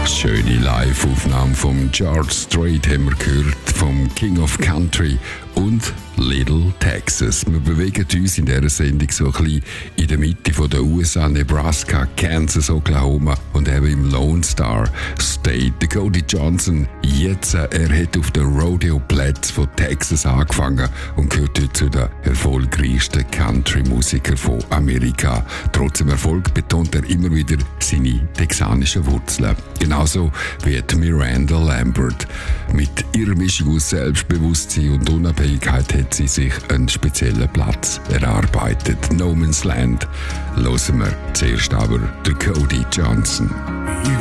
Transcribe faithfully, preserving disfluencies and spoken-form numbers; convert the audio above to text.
Schöne Live-Aufnahme vom George Strait haben wir gehört, vom King of Country und Little Texas. Wir bewegen uns in dieser Sendung so ein bisschen in der Mitte von der U S A, Nebraska, Kansas, Oklahoma und eben im Lone Star State. Der Cody Johnson, jetzt, er hat auf den Rodeo-Plätzen von Texas angefangen und gehört heute zu den erfolgreichsten Country-Musikern von Amerika. Trotz dem Erfolg betont er immer wieder seine texanischen Wurzeln. Genauso wie die Miranda Lambert. Mit ihrer Mischung aus Selbstbewusstsein und Unabhängigkeit hat sie sich einen speziellen Platz erarbeitet. No Man's Land. Hören wir zuerst aber der Cody Johnson.